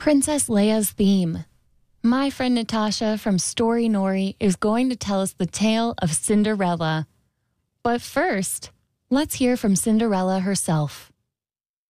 Princess Leia's theme. My friend Natasha from Story Nori is going to tell us the tale of Cinderella. But first, let's hear from Cinderella herself.